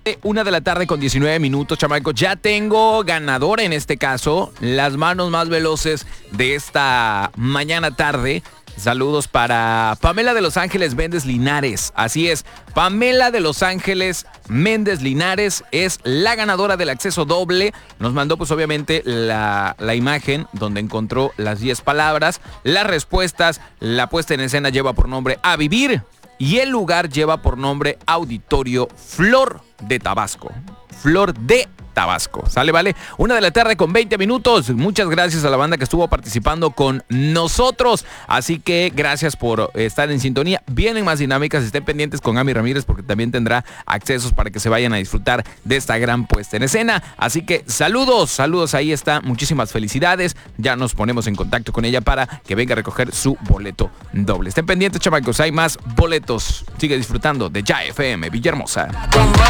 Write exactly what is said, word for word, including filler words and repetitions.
Una de la tarde con diecinueve minutos, chamacos. Ya tengo ganador en este caso. Las manos más veloces de esta mañana tarde. Saludos para Pamela de Los Ángeles Méndez Linares. Así es, Pamela de Los Ángeles Méndez Linares es la ganadora del acceso doble. Nos mandó pues obviamente la, la imagen donde encontró las diez palabras, las respuestas. La puesta en escena lleva por nombre A Vivir y el lugar lleva por nombre Auditorio Flor de Tabasco. Flor de Tabasco. ¿Sale, vale? Una de la tarde con veinte minutos. Muchas gracias a la banda que estuvo participando con nosotros. Así que gracias por estar en sintonía. Vienen más dinámicas. Estén pendientes con Ami Ramírez porque también tendrá accesos para que se vayan a disfrutar de esta gran puesta en escena. Así que saludos, saludos. Ahí está. Muchísimas felicidades. Ya nos ponemos en contacto con ella para que venga a recoger su boleto doble. Estén pendientes, chamacos. Hay más boletos. Sigue disfrutando de Ya F M Villahermosa.